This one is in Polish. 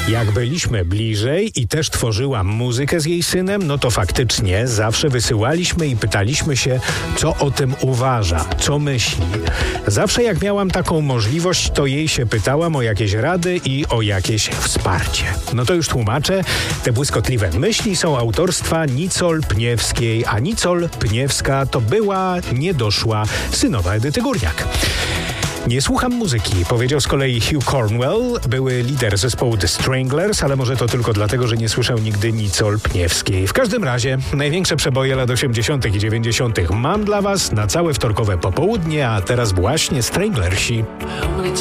Jak byliśmy bliżej i też tworzyłam muzykę z jej synem, no to faktycznie zawsze wysyłaliśmy i pytaliśmy się, co o tym uważa, co myśli. Zawsze jak miałam taką możliwość, to jej się pytałam o jakieś rady i o jakieś wsparcie. No to już tłumaczę. Te błyskotliwe myśli są autorstwa Nicol Pniewskiej, a Nicol Pniewska to była niedoszła synowa Edyty Górniak. Nie słucham muzyki, powiedział z kolei Hugh Cornwell, były lider zespołu The Stranglers, ale może to tylko dlatego, że nie słyszał nigdy Nicol Pniewskiej. W każdym razie największe przeboje lat 80. i 90. mam dla was na całe wtorkowe popołudnie, a teraz właśnie Stranglersi.